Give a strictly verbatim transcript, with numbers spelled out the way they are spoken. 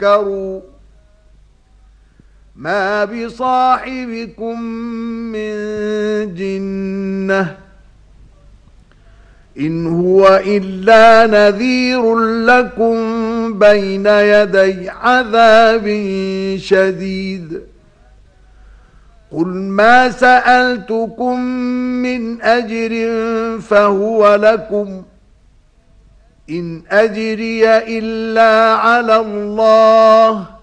تذكروا ما بصاحبكم من جنة إن هو إلا نذير لكم بين يدي عذاب شديد قل ما سألتكم من أجر فهو لكم إن أجري إلا على الله